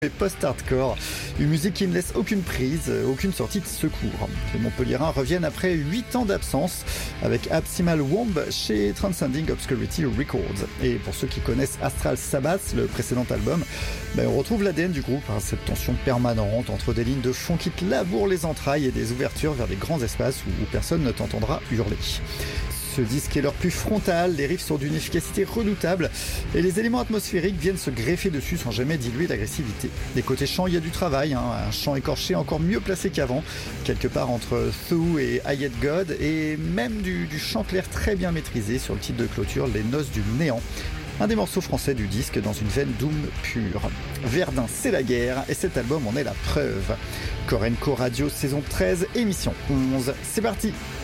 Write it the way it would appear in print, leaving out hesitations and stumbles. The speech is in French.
Et post-hardcore, une musique qui ne laisse aucune prise, aucune sortie de secours. Les Montpelliérains reviennent après 8 ans d'absence avec Absimal Womb chez Transcending Obscurity Records. Et pour ceux qui connaissent Astral Sabbath, le précédent album, on retrouve l'ADN du groupe, cette tension permanente entre des lignes de fond qui te labourent les entrailles et des ouvertures vers des grands espaces où personne ne t'entendra hurler. Ce disque est leur plus frontal, les riffs sont d'une efficacité redoutable et les éléments atmosphériques viennent se greffer dessus sans jamais diluer l'agressivité. Des côtés chant, il y a du travail, un chant écorché encore mieux placé qu'avant, quelque part entre Thou et I Hate God, et même du chant clair très bien maîtrisé sur le titre de clôture, Les Noces du Néant. Un des morceaux français du disque dans une veine doom pure. Verdun, c'est la guerre, et cet album en est la preuve. Korenko Radio, saison 13, émission 11. C'est parti!